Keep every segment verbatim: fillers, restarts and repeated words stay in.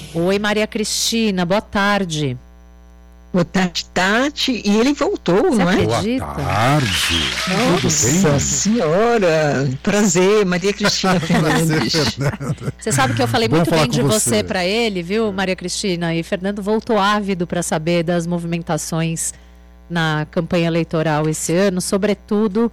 Oi, Maria Cristina, boa tarde. Boa tarde, Tati. E ele voltou, Você não é? acredita? Boa tarde. Nossa senhora. Prazer, Maria Cristina Fernandes. Você sabe que eu falei Bom muito falar bem de com você, você. para ele, viu, Maria Cristina? E Fernando voltou ávido para saber das movimentações na campanha eleitoral esse ano, sobretudo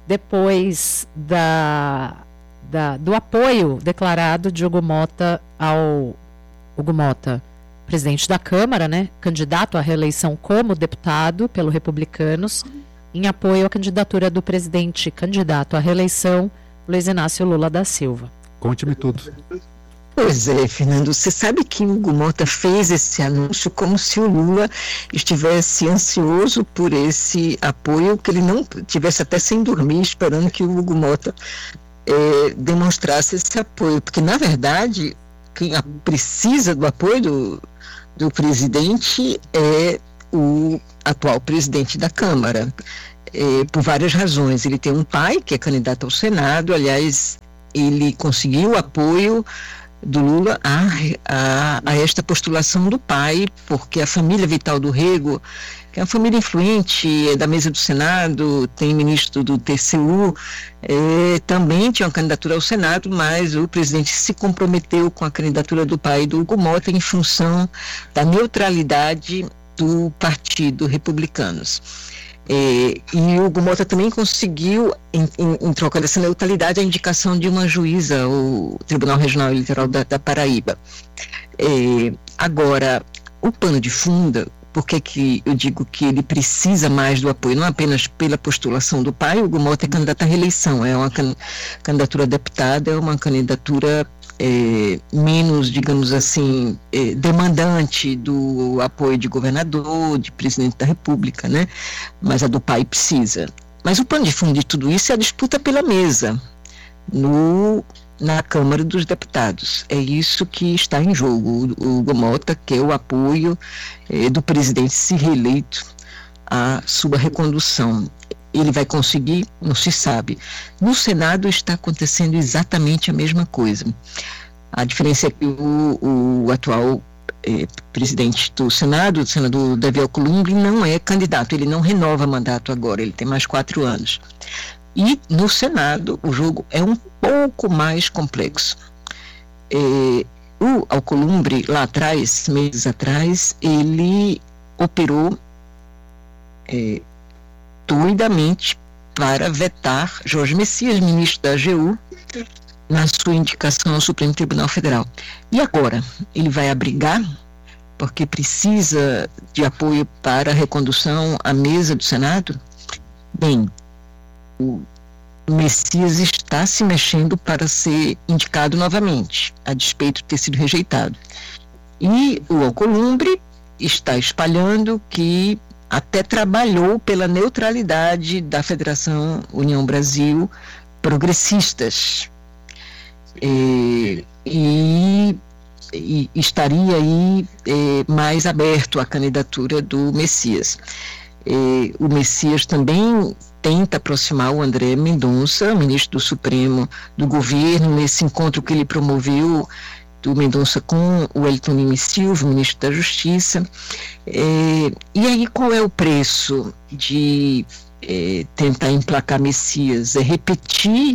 depois da, da, do apoio declarado de Hugo Mota ao Hugo Mota, presidente da Câmara, né, candidato à reeleição como deputado pelo Republicanos, em apoio à candidatura do presidente candidato à reeleição, Luiz Inácio Lula da Silva. Conte-me tudo. Pois é, Fernando, você sabe que o Hugo Mota fez esse anúncio como se o Lula estivesse ansioso por esse apoio, que ele não tivesse até sem dormir, esperando que o Hugo Mota eh, demonstrasse esse apoio, porque na verdade quem a, precisa do apoio do, do presidente é o atual presidente da Câmara, eh, por várias razões. Ele tem um pai que é candidato ao Senado, aliás, ele conseguiu o apoio do Lula a, a, a esta postulação do pai, porque a família Vital do Rego, que é uma família influente, é da mesa do Senado, tem ministro do T C U, é, também tinha uma candidatura ao Senado, mas o presidente se comprometeu com a candidatura do pai do Hugo Mota em função da neutralidade do Partido Republicanos. É, e o Hugo Mota também conseguiu, em, em, em troca dessa neutralidade, a indicação de uma juíza, o Tribunal Regional Eleitoral da, da Paraíba. É, agora, o pano de fundo, por que que eu digo que ele precisa mais do apoio, não apenas pela postulação do pai, o Hugo Mota é candidato à reeleição, é uma can, candidatura a deputada, é uma candidatura É, menos, digamos assim, é, demandante do apoio de governador, de presidente da República, né? Mas a do pai precisa. Mas o pano de fundo de tudo isso é a disputa pela mesa no, na Câmara dos Deputados. É isso que está em jogo. O, o Hugo Mota quer o apoio é, do presidente se reeleito à sua recondução. Ele vai conseguir? Não se sabe. No Senado está acontecendo exatamente a mesma coisa. A diferença é que o, o atual eh, presidente do Senado, o senador Davi Alcolumbre, não é candidato, ele não renova mandato agora, ele tem mais quatro anos. E no Senado o jogo é um pouco mais complexo. Eh, o Alcolumbre, lá atrás, meses atrás, ele operou eh, doidamente para vetar Jorge Messias, ministro da A G U, na sua indicação ao Supremo Tribunal Federal. E agora? Ele vai abrigar, porque precisa de apoio para a recondução à mesa do Senado? Bem, o Messias está se mexendo para ser indicado novamente, a despeito de ter sido rejeitado. E o Alcolumbre está espalhando que até trabalhou pela neutralidade da Federação União Brasil Progressistas. E, e, e estaria aí é, mais aberto à candidatura do Messias. E, o Messias também tenta aproximar o André Mendonça, ministro do Supremo do governo, nesse encontro que ele promoveu do Mendonça com o Wellington Lima Silva, ministro da Justiça. É, e aí qual é o preço de é, tentar emplacar Messias? É repetir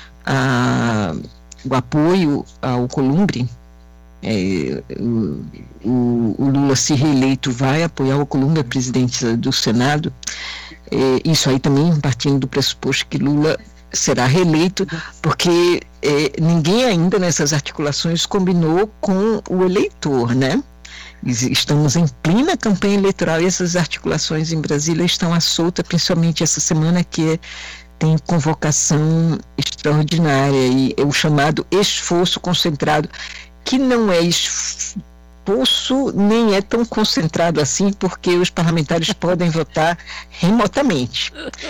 a, o apoio ao Alcolumbre? É, o, o, o Lula, se reeleito, vai apoiar o Alcolumbre, a presidente do Senado. É, isso aí também partindo do pressuposto que Lula será reeleito, porque eh, ninguém ainda nessas articulações combinou com o eleitor, né? Estamos em plena campanha eleitoral e essas articulações em Brasília estão à solta, principalmente essa semana que tem convocação extraordinária e é o chamado esforço concentrado, que não é esforço nem é tão concentrado assim, porque os parlamentares podem votar remotamente.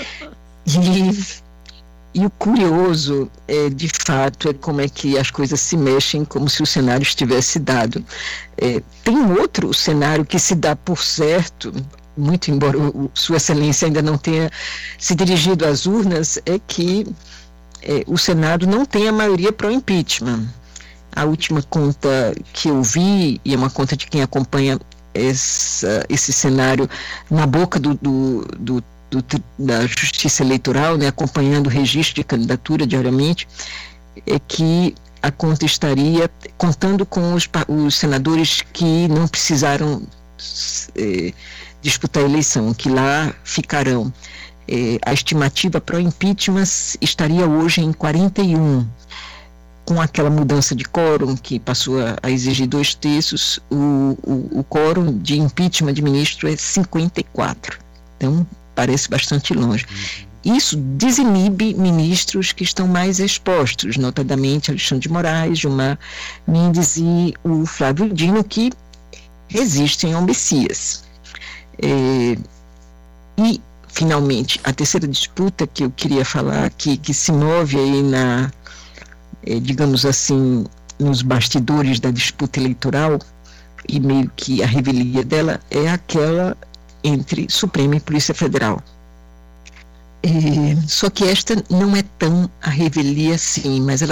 E E o curioso, é, de fato, é como é que as coisas se mexem, como se o cenário estivesse dado. É, tem um outro cenário que se dá por certo, muito embora o, Sua Excelência ainda não tenha se dirigido às urnas, é que é, o Senado não tem a maioria para o impeachment. A última conta que eu vi, e é uma conta de quem acompanha essa, esse cenário na boca do, do, do, do, da Justiça Eleitoral, né, acompanhando o registro de candidatura diariamente, é que a conta estaria contando com os, os senadores que não precisaram eh, disputar a eleição, que lá ficarão. Eh, a estimativa para o impeachment estaria hoje em quarenta e um. Com aquela mudança de quórum que passou a, a exigir dois terços, o, o, o quórum de impeachment de ministro é cinquenta e quatro. Então, parece bastante longe. Isso desinibe ministros que estão mais expostos, notadamente Alexandre de Moraes, Gilmar Mendes e o Flávio Dino, que resistem ao Messias. É, e, finalmente, a terceira disputa que eu queria falar aqui, que se move aí na, é, digamos assim, nos bastidores da disputa eleitoral, e meio que a revelia dela, é aquela entre Supremo e Polícia Federal. É, só que esta não é tão a revelia assim, mas ela